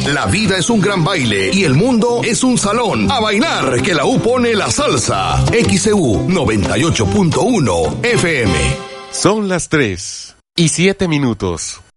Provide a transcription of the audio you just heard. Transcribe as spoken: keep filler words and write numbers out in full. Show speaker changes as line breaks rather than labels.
La vida es un gran baile y el mundo es un salón. A bailar, que la U pone la salsa. X E U noventa y ocho punto uno F M.
Son las tres y siete minutos.